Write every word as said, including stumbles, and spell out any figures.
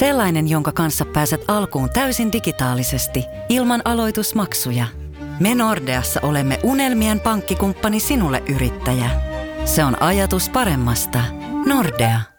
Sellainen, jonka kanssa pääset alkuun täysin digitaalisesti, ilman aloitusmaksuja. Me Nordeassa olemme unelmien pankkikumppani sinulle, yrittäjä. Se on ajatus paremmasta. Nordea.